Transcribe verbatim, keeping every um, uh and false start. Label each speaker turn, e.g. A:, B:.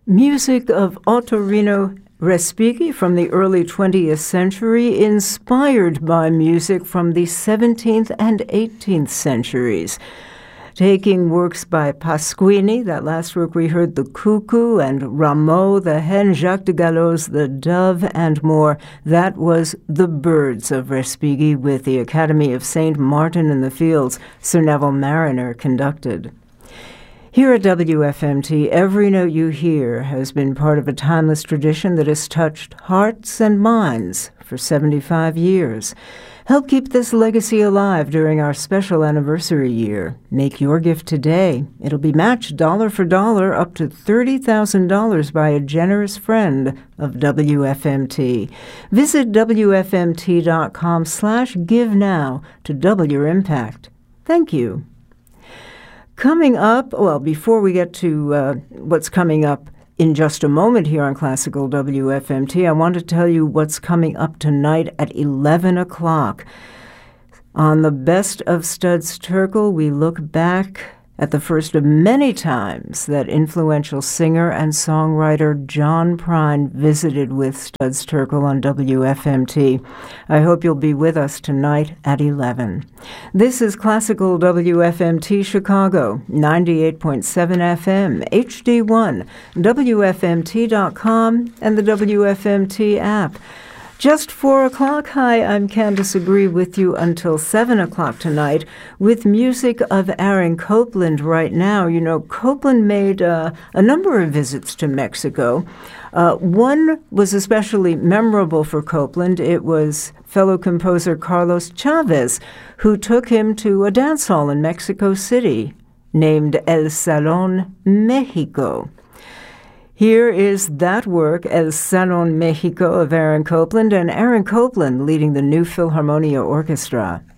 A: Music of Ottorino Respighi from the early twentieth century, inspired by music from the seventeenth and eighteenth centuries. Taking works by Pasquini, that last work we heard, The Cuckoo, and Rameau, the hen, Jacques de Gallot's The Dove, and more. That was The Birds of Respighi with the Academy of Saint Martin in the Fields, Sir Neville Marriner conducted. Here at W F M T, every note you hear has been part of a timeless tradition that has touched hearts and minds for seventy-five years. Help keep this legacy alive during our special anniversary year. Make your gift today. It'll be matched dollar for dollar up to thirty thousand dollars by a generous friend of W F M T. Visit W F M T dot com slash give now to double your impact. Thank you. Coming up, well, before we get to uh, what's coming up in just a moment here on Classical W F M T, I want to tell you what's coming up tonight at eleven o'clock. On the Best of Studs Terkel, we look back at the first of many times that influential singer and songwriter John Prine visited with Studs Terkel on W F M T. I hope you'll be with us tonight at eleven. This is Classical W F M T Chicago, ninety-eight point seven F M, H D one, W F M T dot com, and the W F M T app. Just four o'clock. Hi, I'm Candace Agree with you until seven o'clock tonight with music of Aaron Copland right now. You know, Copland made uh, a number of visits to Mexico. Uh, one was especially memorable for Copland. It was fellow composer Carlos Chavez, who took him to a dance hall in Mexico City named El Salón Mexico. Here is that work, El Salón Mexico, of Aaron Copland, and Aaron Copland leading the New Philharmonia Orchestra.